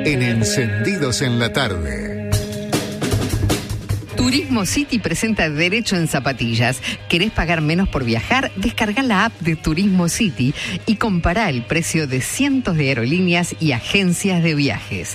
en Encendidos en la Tarde. Turismo City presenta Derecho en Zapatillas. ¿Querés pagar menos por viajar? Descarga la app de Turismo City y compará el precio de cientos de aerolíneas y agencias de viajes.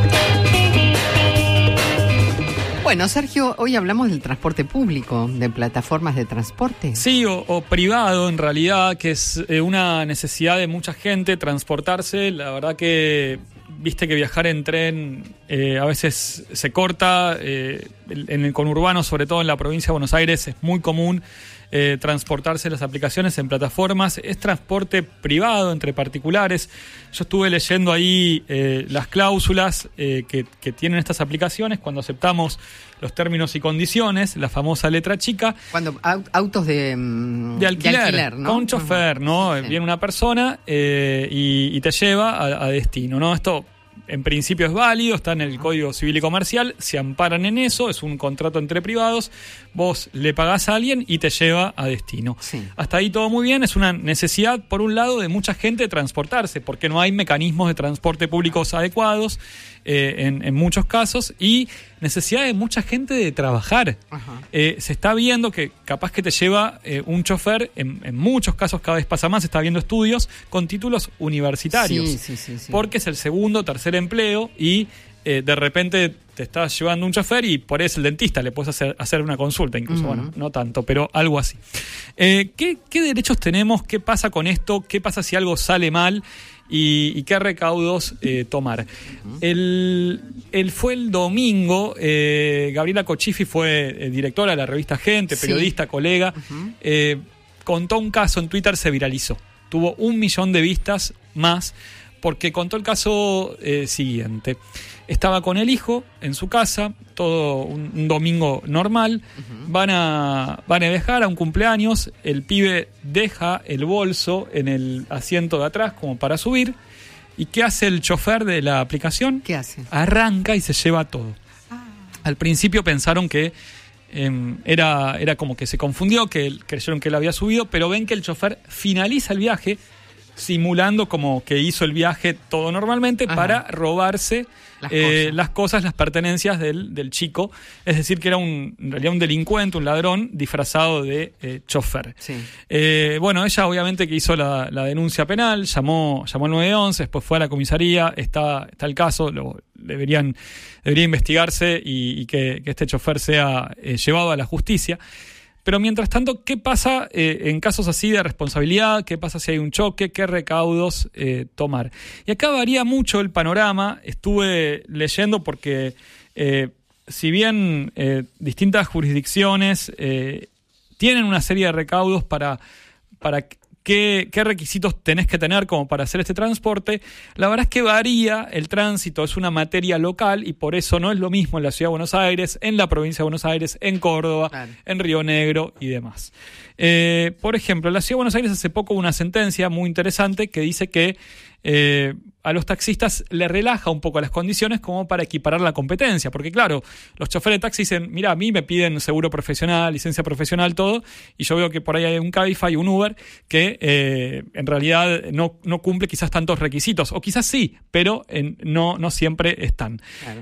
Bueno, Sergio, hoy hablamos del transporte público, de plataformas de transporte. Sí, o privado en realidad, que es una necesidad de mucha gente transportarse. La verdad que viste que viajar en tren a veces se corta. En el conurbano, sobre todo en la provincia de Buenos Aires, es muy común transportarse las aplicaciones en plataformas. Es transporte privado entre particulares. Yo estuve leyendo ahí las cláusulas que tienen estas aplicaciones cuando aceptamos los términos y condiciones, la famosa letra chica. Cuando autos de alquiler, ¿no? Con chofer, ¿no? Sí. Viene una persona y te lleva a destino, ¿no? Esto en principio es válido, está en el Código Civil y Comercial, se amparan en eso, es un contrato entre privados, vos le pagás a alguien y te lleva a destino. Sí. Hasta ahí todo muy bien, es una necesidad, por un lado, de mucha gente de transportarse, porque no hay mecanismos de transporte públicos adecuados en muchos casos, y necesidad de mucha gente de trabajar. Se está viendo que capaz que te lleva un chofer, en muchos casos cada vez pasa más, se está viendo estudios con títulos universitarios, sí. Porque es el segundo, tercer empleo y de repente te estás llevando un chofer y por eso el dentista le puedes hacer una consulta, incluso, bueno, no tanto, pero algo así. ¿Qué derechos tenemos? ¿Qué pasa con esto? ¿Qué pasa si algo sale mal? ¿Y qué recaudos tomar? Fue el domingo, Gabriela Cochifi fue directora de la revista Gente, periodista, colega, contó un caso en Twitter, se viralizó. Tuvo 1 millón de vistas más, porque contó el caso siguiente. Estaba con el hijo en su casa, todo un domingo normal, van a viajar a un cumpleaños, el pibe deja el bolso en el asiento de atrás como para subir, ¿y qué hace el chofer de la aplicación? ¿Qué hace? Arranca y se lleva todo. Al principio pensaron que era como que se confundió, que creyeron que él había subido, pero ven que el chofer finaliza el viaje simulando como que hizo el viaje todo normalmente para robarse las cosas, las pertenencias del chico. Es decir, que era en realidad un delincuente, un ladrón disfrazado de chofer. Sí. Bueno, ella obviamente que hizo la denuncia penal, llamó al 911, después fue a la comisaría, está el caso, debería investigarse y que este chofer sea llevado a la justicia. Pero mientras tanto, ¿qué pasa en casos así de responsabilidad? ¿Qué pasa si hay un choque? ¿Qué recaudos tomar? Y acá varía mucho el panorama. Estuve leyendo porque si bien distintas jurisdicciones tienen una serie de recaudos para qué requisitos tenés que tener como para hacer este transporte, la verdad es que varía. El tránsito es una materia local y por eso no es lo mismo en la Ciudad de Buenos Aires, en la provincia de Buenos Aires, en Córdoba, en Río Negro y demás. Por ejemplo, en la Ciudad de Buenos Aires hace poco hubo una sentencia muy interesante que dice que a los taxistas le relaja un poco las condiciones como para equiparar la competencia, porque claro, los choferes de taxi dicen, mira, a mí me piden seguro profesional, licencia profesional, todo, y yo veo que por ahí hay un Cabify, un Uber, que en realidad no cumple quizás tantos requisitos, o quizás sí, pero no siempre están. Claro.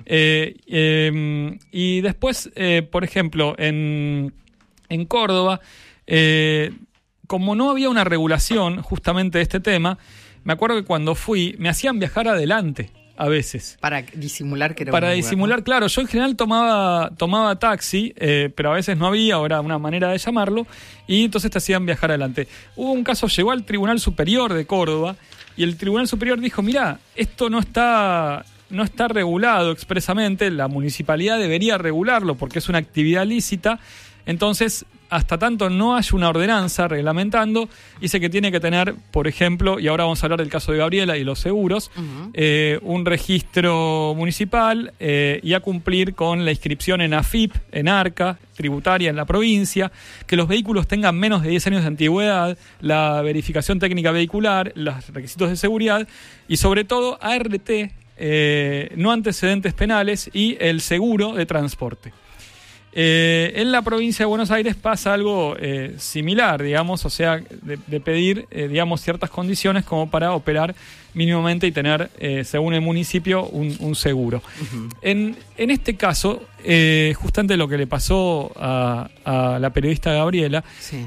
Y después, por ejemplo, en Córdoba, como no había una regulación justamente de este tema, me acuerdo que cuando fui, me hacían viajar adelante a veces. Para disimular que era Para un disimular, lugar, ¿no? Claro, yo en general tomaba taxi, pero a veces no había, ahora una manera de llamarlo, y entonces te hacían viajar adelante. Hubo un caso, llegó al Tribunal Superior de Córdoba, y el Tribunal Superior dijo, mirá, esto no está regulado expresamente, la municipalidad debería regularlo porque es una actividad lícita, entonces hasta tanto no haya una ordenanza reglamentando, dice que tiene que tener, por ejemplo, y ahora vamos a hablar del caso de Gabriela y los seguros, un registro municipal y a cumplir con la inscripción en AFIP, en ARCA, tributaria en la provincia, que los vehículos tengan menos de 10 años de antigüedad, la verificación técnica vehicular, los requisitos de seguridad y sobre todo ART, no antecedentes penales y el seguro de transporte. En la provincia de Buenos Aires pasa algo similar, digamos, o sea, de pedir, digamos, ciertas condiciones como para operar mínimamente y tener, según el municipio, un seguro. Uh-huh. En este caso, justamente lo que le pasó a la periodista Gabriela, sí.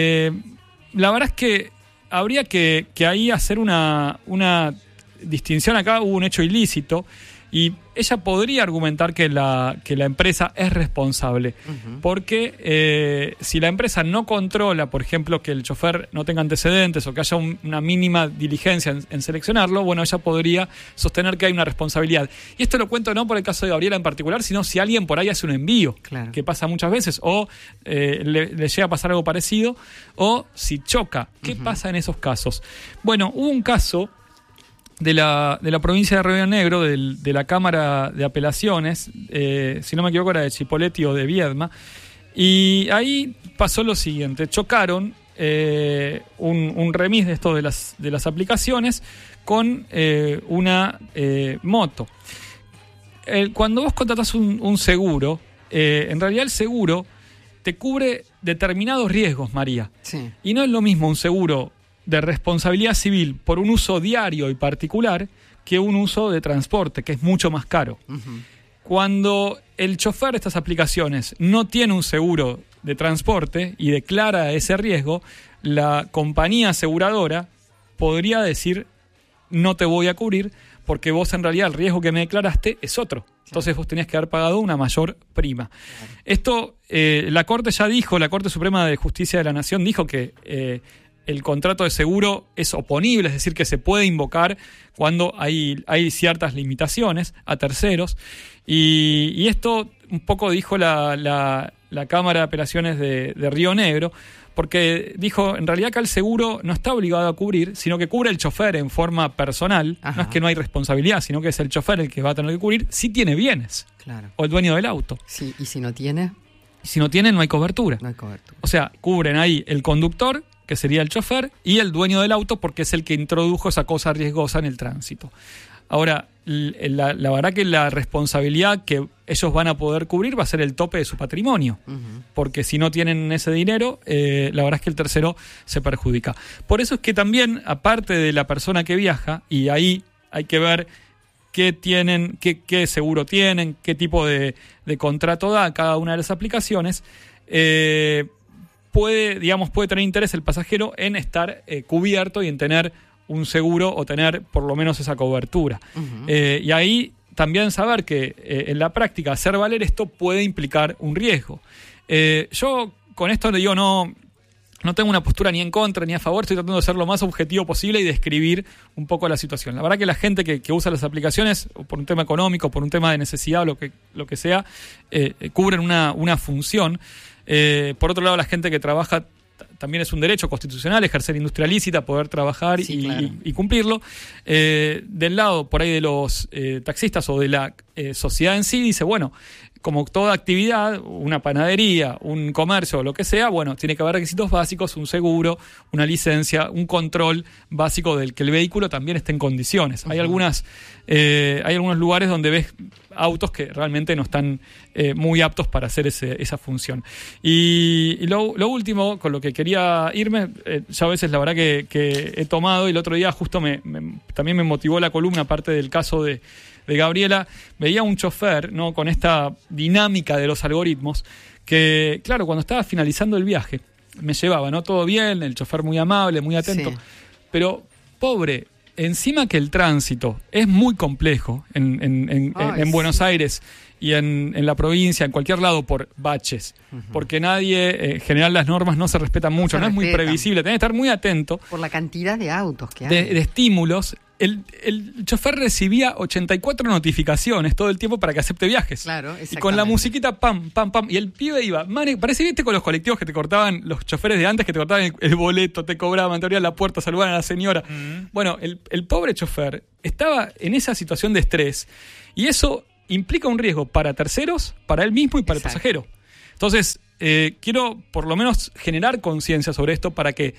La verdad es que habría que ahí hacer una distinción. Acá hubo un hecho ilícito y ella podría argumentar que la empresa es responsable, uh-huh. porque si la empresa no controla, por ejemplo, que el chofer no tenga antecedentes o que haya una mínima diligencia en seleccionarlo, bueno, ella podría sostener que hay una responsabilidad. Y esto lo cuento no por el caso de Gabriela en particular, sino si alguien por ahí hace un envío, claro. que pasa muchas veces, o le llega a pasar algo parecido, o si choca. ¿Qué uh-huh. pasa en esos casos? Bueno, hubo un caso de la provincia de Río Negro, de la Cámara de Apelaciones, si no me equivoco era de Chipoleti o de Viedma, y ahí pasó lo siguiente: chocaron un remis de esto de las aplicaciones con una moto. Cuando vos contratás un seguro, en realidad el seguro te cubre determinados riesgos, María, sí. y no es lo mismo un seguro de responsabilidad civil por un uso diario y particular que un uso de transporte, que es mucho más caro. Uh-huh. Cuando el chofer de estas aplicaciones no tiene un seguro de transporte y declara ese riesgo, la compañía aseguradora podría decir: no te voy a cubrir porque vos en realidad el riesgo que me declaraste es otro. Entonces vos tenías que haber pagado una mayor prima. Claro. Esto, la Corte ya dijo, la Corte Suprema de Justicia de la Nación dijo que el contrato de seguro es oponible, es decir, que se puede invocar cuando hay ciertas limitaciones a terceros. Y esto un poco dijo la Cámara de Apelaciones de Río Negro, porque dijo, en realidad acá el seguro no está obligado a cubrir, sino que cubre el chofer en forma personal. Ajá. No es que no hay responsabilidad, sino que es el chofer el que va a tener que cubrir si tiene bienes. Claro. O el dueño del auto. Sí, ¿y si no tiene? Si no tiene, no hay cobertura. No hay cobertura. O sea, cubren ahí el conductor, que sería el chofer, y el dueño del auto, porque es el que introdujo esa cosa riesgosa en el tránsito. Ahora, la verdad que la responsabilidad que ellos van a poder cubrir va a ser el tope de su patrimonio, uh-huh. porque si no tienen ese dinero, la verdad es que el tercero se perjudica. Por eso es que también, aparte de la persona que viaja, y ahí hay que ver qué tienen, qué seguro tienen, qué tipo de contrato da cada una de las aplicaciones, puede tener interés el pasajero en estar cubierto y en tener un seguro o tener por lo menos esa cobertura. Uh-huh. Y ahí también saber que en la práctica hacer valer esto puede implicar un riesgo. Yo con esto le digo, no tengo una postura ni en contra ni a favor, estoy tratando de ser lo más objetivo posible y describir un poco la situación. La verdad que la gente que usa las aplicaciones, por un tema económico, por un tema de necesidad o lo que sea, cubren una función. Por otro lado, la gente que trabaja también es un derecho constitucional, ejercer industria lícita, poder trabajar sí, claro. y cumplirlo. Del lado, por ahí, de los taxistas o de la sociedad en sí, dice, bueno, como toda actividad, una panadería, un comercio o lo que sea, bueno, tiene que haber requisitos básicos, un seguro, una licencia, un control básico del que el vehículo también esté en condiciones. Uh-huh. Hay algunos lugares donde ves autos que realmente no están muy aptos para hacer esa función. Y lo último, con lo que quería irme, ya a veces la verdad que he tomado, y el otro día justo también me motivó la columna, aparte del caso de Gabriela, veía un chofer, ¿no?, con esta dinámica de los algoritmos, que claro, cuando estaba finalizando el viaje, me llevaba, ¿no? Todo bien, el chofer muy amable, muy atento, sí. Pero pobre, encima que el tránsito es muy complejo en Buenos Aires y en la provincia, en cualquier lado, por baches, uh-huh. porque nadie, en general las normas no se respetan mucho, no es muy previsible, tenés que estar muy atento. Por la cantidad de autos que hay. De estímulos. El chofer recibía 84 notificaciones todo el tiempo para que acepte viajes. Claro, exactamente. Y con la musiquita, pam, pam, pam. Y el pibe iba, parece, viste, con los colectivos que te cortaban, los choferes de antes que te cortaban el boleto, te cobraban, te abrían la puerta, saludaban a la señora. Uh-huh. Bueno, el pobre chofer estaba en esa situación de estrés, y eso implica un riesgo para terceros, para él mismo y para Exacto. el pasajero. Entonces, quiero por lo menos generar conciencia sobre esto para que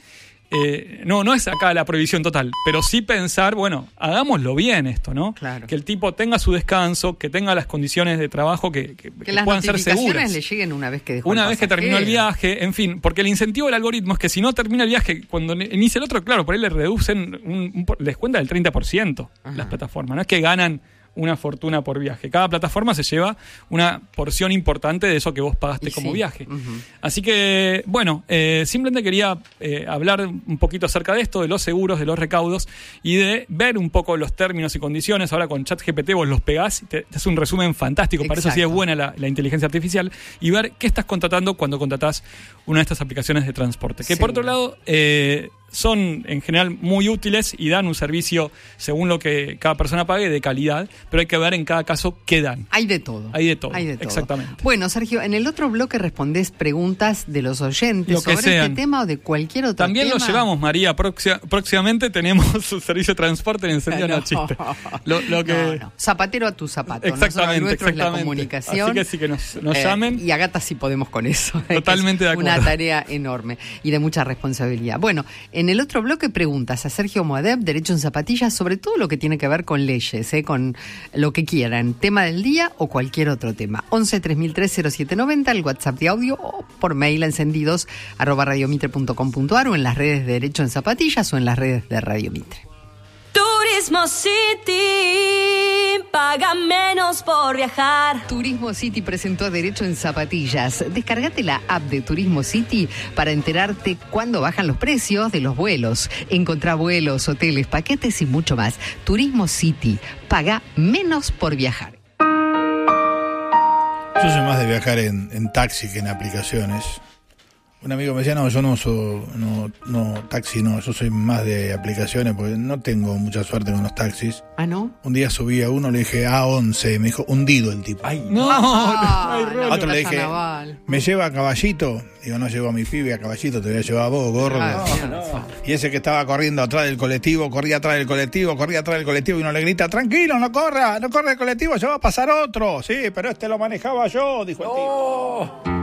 no es acá la prohibición total, pero sí pensar, bueno, hagámoslo bien esto, ¿no? Claro. Que el tipo tenga su descanso, que tenga las condiciones de trabajo que las puedan ser seguras. notificaciones le lleguen una vez que dejó Una el vez que terminó el pasajero. viaje, en fin, porque el incentivo del algoritmo es que si no termina el viaje, cuando inicia el otro, claro, por ahí le reducen les cuenta del 30% las plataformas. No es que ganan una fortuna por viaje. Cada plataforma se lleva una porción importante de eso que vos pagaste como viaje. Así que, bueno, simplemente quería hablar un poquito acerca de esto, de los seguros, de los recaudos y de ver un poco los términos y condiciones. Ahora con ChatGPT vos los pegás y te hace un resumen fantástico. Para eso sí es buena la inteligencia artificial. Y ver qué estás contratando cuando contratás una de estas aplicaciones de transporte. Que por otro lado, son en general muy útiles y dan un servicio según lo que cada persona pague de calidad, pero hay que ver en cada caso qué dan. Hay de todo. Hay de todo. Hay de todo. Exactamente. Bueno, Sergio, en el otro bloque respondés preguntas de los oyentes Lo que sobre sean. este tema o de cualquier otro También tema. lo llevamos, María. Próximamente tenemos su servicio de transporte en Encendido No. No Chiste. Lo que... No. Zapatero a tu zapato. Exactamente, Nosotros, nuestro es la exactamente. comunicación. Así que sí que nos llamen. Y a Gata sí podemos con eso. Totalmente de acuerdo. Una tarea enorme y de mucha responsabilidad. Bueno, en el otro bloque preguntas a Sergio Moadeb, Derecho en Zapatillas, sobre todo lo que tiene que ver con leyes, con lo que quieran, tema del día o cualquier otro tema. 11-3003-0790, el WhatsApp de audio o por mail a encendidos@radiomitre.com.ar o en las redes de Derecho en Zapatillas o en las redes de Radio Mitre. Turismo City, paga menos por viajar. Turismo City presentó Derecho en Zapatillas. Descargate la app de Turismo City para enterarte cuándo bajan los precios de los vuelos. Encontrá vuelos, hoteles, paquetes y mucho más. Turismo City, paga menos por viajar. Yo soy más de viajar en taxi que en aplicaciones. Un amigo me decía, no, yo no uso taxi, no, yo soy más de aplicaciones porque no tengo mucha suerte con los taxis. ¿Ah, no? Un día subí a uno, le dije A11, me dijo, hundido el tipo. Ay, A otro le dije, Naval. ¿me lleva a Caballito? Digo, no llevo a mi pibe a Caballito, te voy a llevar a vos, gordo. Y ese que estaba corriendo atrás del colectivo, corría atrás del colectivo y uno le grita, tranquilo, no corra el colectivo, ya va a pasar otro. Sí, pero este lo manejaba yo, dijo el tipo.